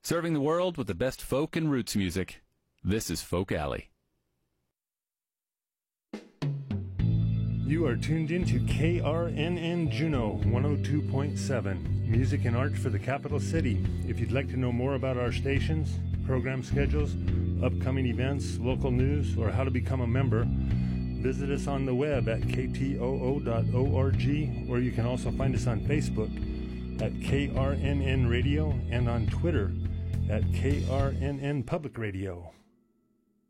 Serving the world with the best folk and roots music. This is Folk Alley. You are tuned in to KRNN Juneau 102.7, music and art for the capital city. If you'd like to know more about our stations, program schedules, upcoming events, local news, or how to become a member, visit us on the web at ktoo.org, or you can also find us on Facebook at KRNN Radio and on Twitter at KRNN Public Radio.